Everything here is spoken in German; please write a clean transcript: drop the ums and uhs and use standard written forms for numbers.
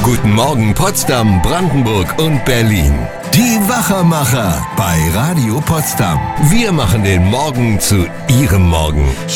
Guten Morgen Potsdam, Brandenburg und Berlin. Die Wachermacher bei Radio Potsdam. Wir machen den Morgen zu Ihrem Morgen.